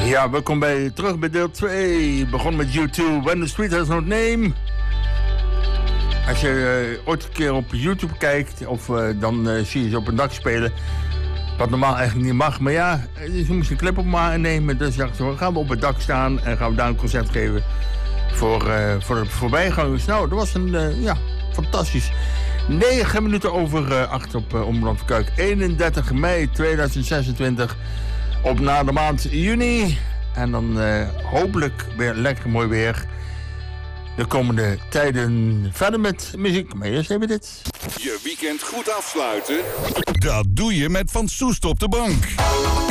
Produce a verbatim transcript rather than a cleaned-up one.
Ja, welkom bij, terug bij deel twee. Begon met U twee, When the Street Has No Name. Als je uh, ooit een keer op YouTube kijkt, of uh, dan uh, zie je ze op een dak spelen. Wat normaal eigenlijk niet mag, maar ja, ze moesten een clip op me nemen. Dus dachten we, gaan we op het dak staan en gaan we daar een concert geven voor, uh, voor de voorbijgangers. Nou, dat was een, uh, ja, fantastisch. Negen minuten over uh, acht op uh, Omroep Kuik. eenendertig mei tweeduizend zesentwintig. Op na de maand juni. En dan uh, hopelijk weer lekker mooi weer. De komende tijden verder met muziek. Maar eerst even dit. Je weekend goed afsluiten? Dat doe je met Van Soest op de bank.